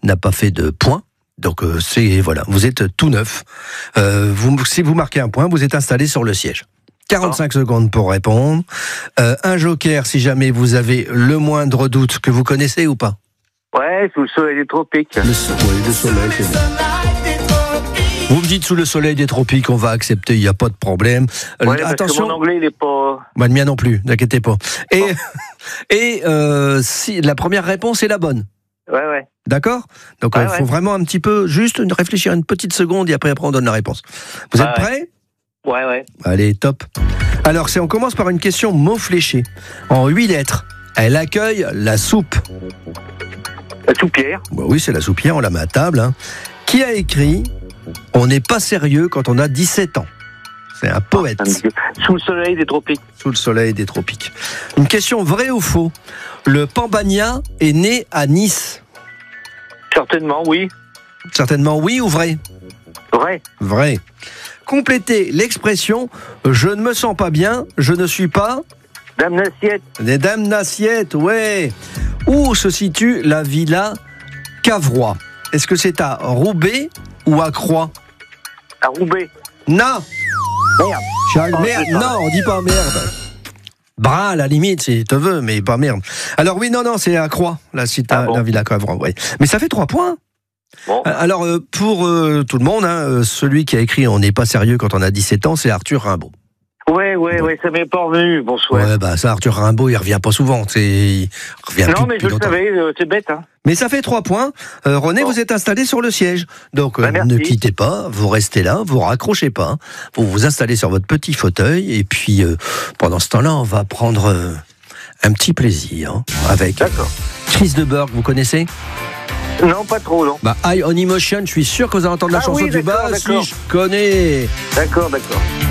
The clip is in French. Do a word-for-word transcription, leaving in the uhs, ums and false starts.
n'a pas fait de points. Donc euh, c'est voilà, vous êtes tout neuf. Euh, vous, si vous marquez un point, vous êtes installé sur le siège. quarante-cinq oh. secondes pour répondre. Euh, un joker si jamais vous avez le moindre doute, que vous connaissez ou pas. Ouais, sous le soleil des tropiques. Le, so- oui, le soleil, c'est bon. Vous me dites sous le soleil des tropiques, on va accepter, il n'y a pas de problème. Ouais, euh, attention. Parce que mon anglais, il n'est pas... Bah, le mien non plus, n'inquiétez pas. Et, oh. et euh, si la première réponse est la bonne. Ouais, ouais. D'accord ? Donc, il ouais, euh, faut ouais. vraiment un petit peu, juste réfléchir une petite seconde et après, après on donne la réponse. Vous êtes ouais, prêts ? Ouais, ouais. Allez, top. Alors, c'est, on commence par une question mot fléché. En huit lettres, elle accueille la soupe. La soupière ? Bah oui, c'est la soupière, on la met à table. Hein. Qui a écrit « On n'est pas sérieux quand on a dix-sept ans ». C'est un poète. Sous le soleil des tropiques. Sous le soleil des tropiques. Une question vraie ou faux ? Le Pambagna est né à Nice. Certainement, oui. Certainement oui ou vrai ? Vrai. Vrai. Complétez l'expression « Je ne me sens pas bien, je ne suis pas… » Dame d'assiette. Des dames d'assiette, ouais. Où se situe la villa Cavrois ? Est-ce que c'est à Roubaix ou à Croix ? À Roubaix. Non. Merde. Charles, merde. Non, on dit pas merde. Bras, à la limite, si tu veux, mais pas merde. Alors oui, non, non, c'est à Croix, la, cité, ah bon. La villa Cavrois, ouais. Mais ça fait trois points. Bon. Alors, euh, pour euh, tout le monde, hein, celui qui a écrit « On n'est pas sérieux quand on a dix-sept ans », c'est Arthur Rimbaud. Ouais, ouais, ouais, ça m'est pas revenu, bonsoir. Ouais, bah ça, Arthur Rimbaud, il revient pas souvent. C'est... Il revient non, mais je le savais, euh, c'est bête, hein. Mais ça fait trois points. Euh, René, bon. Vous êtes installé sur le siège. Donc, euh, bah, ne quittez pas, vous restez là, vous raccrochez pas. Vous vous installez sur votre petit fauteuil. Et puis, euh, pendant ce temps-là, on va prendre euh, un petit plaisir hein, avec D'accord. Chris de Burgh, vous connaissez ? Non, pas trop, non. Bah, High on Emotion, je suis sûr que vous allez entendre la ah, chanson oui, du bas. d'accord. Si, je connais. D'accord, d'accord.